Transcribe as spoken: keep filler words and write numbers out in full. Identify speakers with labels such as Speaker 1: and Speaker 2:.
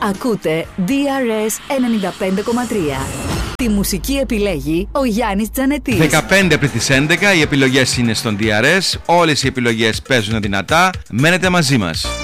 Speaker 1: Ακούτε ντι αρ ες ενενήντα πέντε κόμμα τρία. Τη μουσική επιλέγει ο Γιάννης Τζανετής.
Speaker 2: δεκαπέντε πριν τις έντεκα οι επιλογές είναι στον ντι αρ ες. Όλες οι επιλογές παίζουν δυνατά. Μένετε μαζί μας.